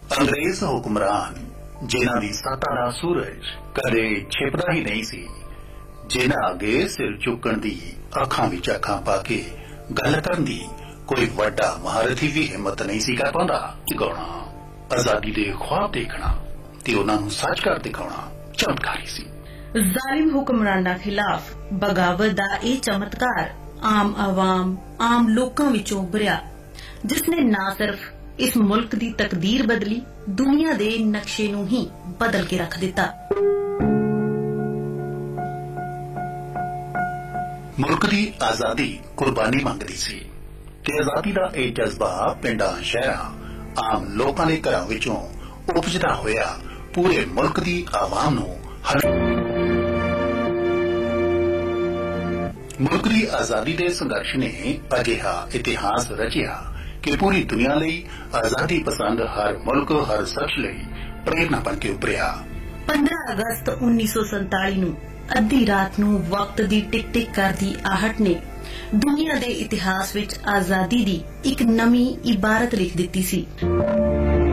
अंग्रेज हुक्मरान जिन्हां दी सत्ता दा सूरज कदे छिपदा ही नहीं सी, जिन्हां अगे सिर चुकण दी अखां विच अखां पा के गल करन दी कोई वड्डा महारथी भी हिम्मत नहीं सी कर पाउंदा। गाउणा आजादी दे ख्वाब देखना ते उन्हां नूं सच कर दिखाउणा चमत्कारी सी। जालिम हुक्मरानां खिलाफ बगावत दा इह चमत्कार आम आवाम आम लोकां विचों उभरिया, जिसने ना सिर्फ इस मुल्क दी तकदीर बदली, दुनिया दे नक्शे नूं ही बदल के रख दिता। मुल्क दी आजादी कुर्बानी मंगदी सी ते आजादी दा इह जज्बा पिंडां शहरां आम लोकां दे घरां विचों उपजदा होया पूरे मुल्क दी आवाम नूं मुल्क दी आजादी दे संघर्ष ने अजिहा इतिहास रचिया कि पूरी दुनिया लई आजादी पसंद हर मुल्क हर शख्स लई प्रेरणा बन के उभरिया। 15 अगस्त 1947 नूं अद्धी रात नूं वक्त दी टिक टिक करदी आहट ने दुनिया दे इतिहास विच आजादी दी एक नवीं इबारत लिख दित्ती सी।